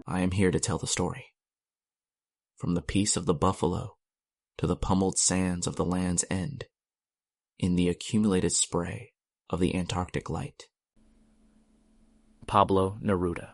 I am here to tell the story. From the peace of the buffalo to the pummeled sands of the Land's End, in the accumulated spray of the Antarctic light. Pablo Neruda.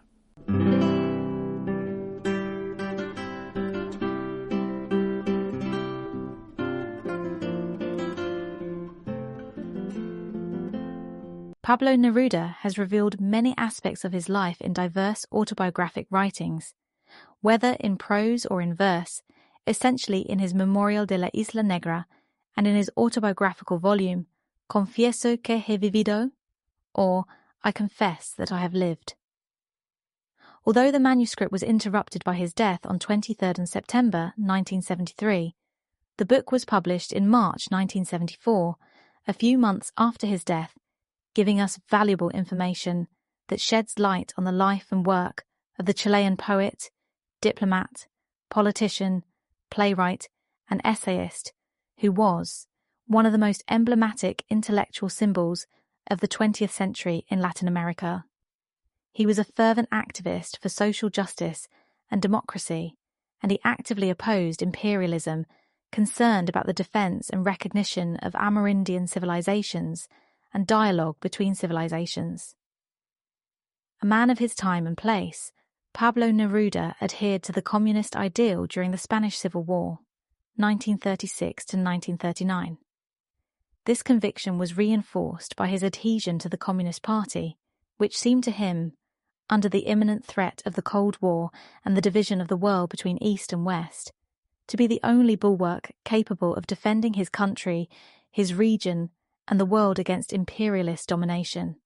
Pablo Neruda has revealed many aspects of his life in diverse autobiographic writings, whether in prose or in verse, essentially in his Memorial de la Isla Negra and in his autobiographical volume, Confieso que he vivido, or I Confess that I have lived. Although the manuscript was interrupted by his death on 23rd September 1973, the book was published in March 1974, a few months after his death, giving us valuable information that sheds light on the life and work of the Chilean poet, diplomat, politician, playwright, and essayist who was one of the most emblematic intellectual symbols of the 20th century in Latin America. He was a fervent activist for social justice and democracy, and he actively opposed imperialism, concerned about the defense and recognition of Amerindian civilizations and dialogue between civilizations. A man of his time and place, Pablo Neruda adhered to the communist ideal during the Spanish Civil War, 1936 to 1939. This conviction was reinforced by his adhesion to the Communist Party, which seemed to him, under the imminent threat of the Cold War and the division of the world between East and West, to be the only bulwark capable of defending his country, his region, and the world against imperialist domination.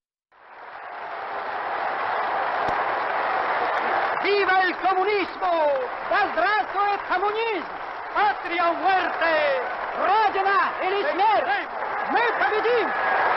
Viva el comunismo! Zdrasto et communisme! Patria o muerte! Rodina el smert! Мы победим!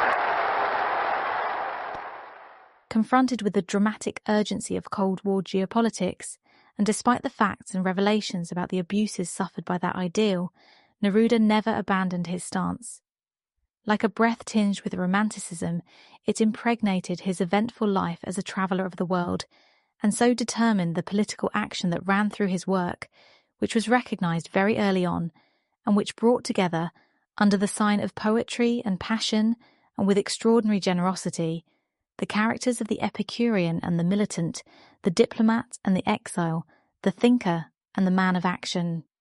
Confronted with the dramatic urgency of Cold War geopolitics, and despite the facts and revelations about the abuses suffered by that ideal, Neruda never abandoned his stance. Like a breath tinged with romanticism, it impregnated his eventful life as a traveller of the world, and so determined the political action that ran through his work, which was recognised very early on, and which brought together, under the sign of poetry and passion, and with extraordinary generosity, the characters of the Epicurean and the militant, the diplomat and the exile, the thinker and the man of action.